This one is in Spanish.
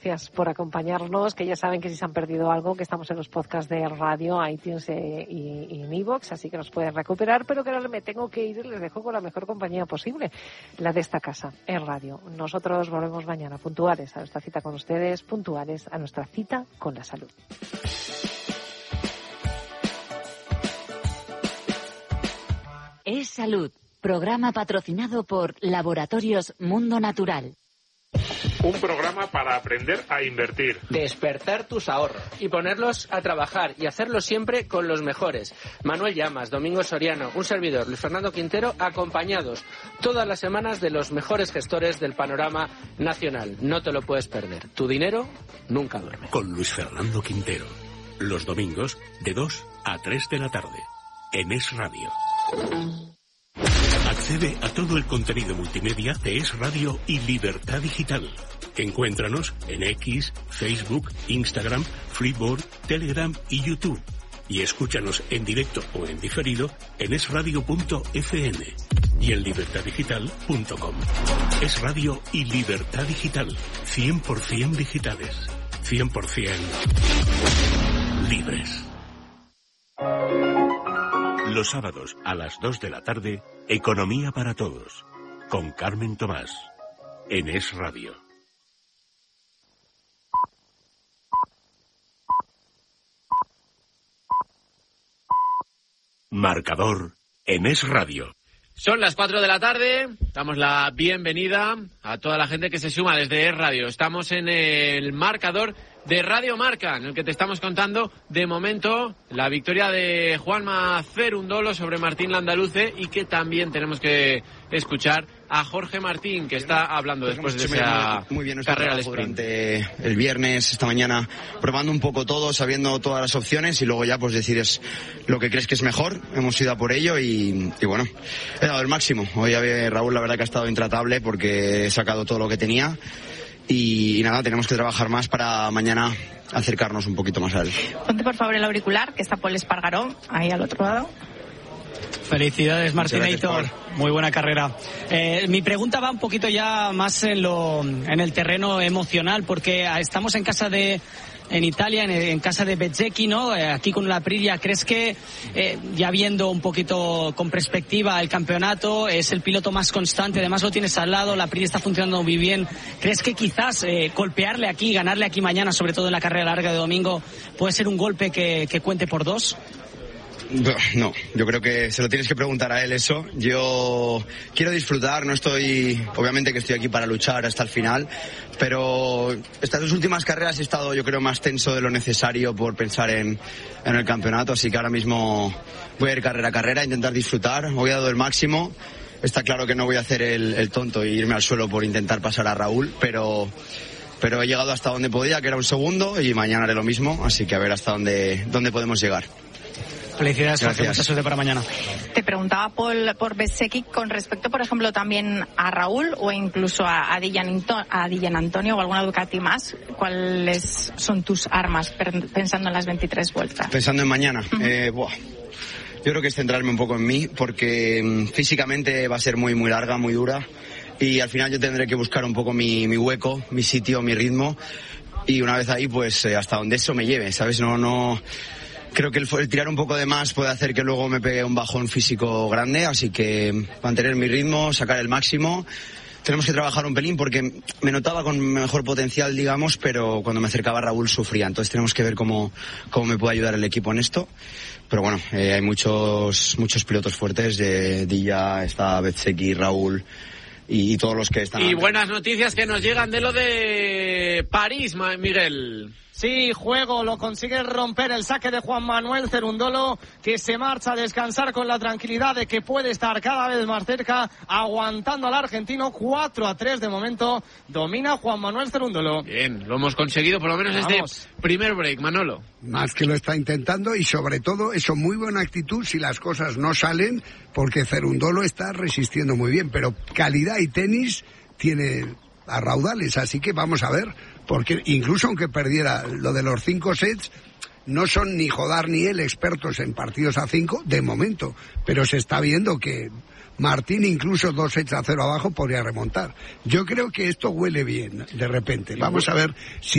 Gracias por acompañarnos, que ya saben que si se han perdido algo, que estamos en los podcasts de Radio, iTunes y en iVoox, así que nos pueden recuperar, pero que ahora me tengo que ir y les dejo con la mejor compañía posible, la de esta casa, en Radio. Nosotros volvemos mañana, puntuales a nuestra cita con ustedes, puntuales a nuestra cita con la salud. Es Salud, programa patrocinado por Laboratorios Mundo Natural. Un programa para aprender a invertir. Despertar tus ahorros y ponerlos a trabajar y hacerlo siempre con los mejores. Manuel Llamas, Domingo Soriano, un servidor, Luis Fernando Quintero, acompañados todas las semanas de los mejores gestores del panorama nacional. No te lo puedes perder. Tu dinero nunca duerme. Con Luis Fernando Quintero. Los domingos de 2 a 3 de la tarde. En Es Radio. Accede a todo el contenido multimedia de Es Radio y Libertad Digital. Encuéntranos en X, Facebook, Instagram, Freeboard, Telegram y YouTube. Y escúchanos en directo o en diferido en esradio.fm y en libertaddigital.com. Es Radio y Libertad Digital. 100% digitales. 100% libres. Los sábados a las 2 de la tarde, Economía para Todos, con Carmen Tomás, en Es Radio. Marcador, en Es Radio. Son las 4 de la tarde, damos la bienvenida a toda la gente que se suma desde Es Radio. Estamos en el marcador de Radio Marca, en el que te estamos contando, de momento, la victoria de Juanma Cerúndolo sobre Martín Landaluce, y que también tenemos que escuchar a Jorge Martín, que está hablando después de esa carrera de sprint. Durante el viernes, esta mañana, probando un poco todo, sabiendo todas las opciones, y luego ya pues decides lo que crees que es mejor. Hemos ido a por ello y bueno, he dado el máximo. Hoy Raúl, la verdad que ha estado intratable porque he sacado todo lo que tenía. Y nada, tenemos que trabajar más para mañana acercarnos un poquito más a él. Ponte por favor el auricular, que está Paul Espargaró, ahí al otro lado. Felicidades, Martinator. Muy buena carrera. Mi pregunta va un poquito ya más en el terreno emocional, porque estamos en casa en Italia, en casa de Bezzecchi, ¿no? Aquí con la Aprilia, ¿crees que, ya viendo un poquito con perspectiva el campeonato, es el piloto más constante? Además lo tienes al lado, la Aprilia está funcionando muy bien. ¿Crees que quizás golpearle aquí, ganarle aquí mañana, sobre todo en la carrera larga de domingo, puede ser un golpe que cuente por dos? No, yo creo que se lo tienes que preguntar a él eso. Yo quiero disfrutar, obviamente que estoy aquí para luchar hasta el final, pero estas dos últimas carreras he estado, yo creo, más tenso de lo necesario por pensar en el campeonato, así que ahora mismo voy a ir carrera a carrera, a intentar disfrutar. Hoy he dado el máximo, está claro que no voy a hacer el tonto e irme al suelo por intentar pasar a Raúl, pero he llegado hasta donde podía, que era un segundo, y mañana haré lo mismo, así que a ver hasta dónde podemos llegar. Felicidades, Jorge, mucha suerte para mañana. Te preguntaba por Bezzecchi con respecto, por ejemplo, también a Raúl o incluso a Dylan Antonio o alguna Ducati más. ¿Cuáles son tus armas pensando en las 23 vueltas? Pensando en mañana. Yo creo que es centrarme un poco en mí, porque físicamente va a ser muy, muy larga, muy dura, y al final yo tendré que buscar un poco mi hueco, mi sitio, mi ritmo, y una vez ahí, pues hasta donde eso me lleve, ¿sabes? No creo que el tirar un poco de más puede hacer que luego me pegue un bajón físico grande, así que mantener mi ritmo, sacar el máximo. Tenemos que trabajar un pelín porque me notaba con mejor potencial, digamos, pero cuando me acercaba a Raúl sufría. Entonces tenemos que ver cómo me puede ayudar el equipo en esto. Pero bueno, hay muchos pilotos fuertes. Dilla, está Bezzecchi, Raúl y todos los que están. Y buenas noticias que nos llegan de lo de París, Miguel. Sí, juego, lo consigue romper el saque de Juan Manuel Cerúndolo, que se marcha a descansar con la tranquilidad de que puede estar cada vez más cerca, aguantando al argentino. 4-3 de momento, domina Juan Manuel Cerúndolo. Bien, lo hemos conseguido por lo menos este primer break, Manolo. Más que lo está intentando, y sobre todo eso, muy buena actitud si las cosas no salen, porque Cerúndolo está resistiendo muy bien, pero calidad y tenis tiene a raudales, así que vamos a ver. Porque incluso aunque perdiera lo de los 5 sets, no son ni Jodar ni él expertos en partidos a 5 de momento, pero se está viendo que Martín incluso 2-0 abajo podría remontar. Yo creo que esto huele bien, de repente. Vamos a ver si